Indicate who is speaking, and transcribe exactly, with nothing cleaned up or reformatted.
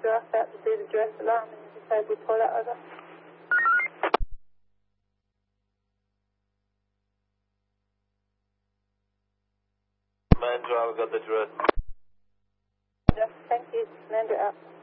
Speaker 1: giraffe out to do the giraffe alarm and disable toilet over.
Speaker 2: Man driver got the address.
Speaker 1: Thank you. Commander out.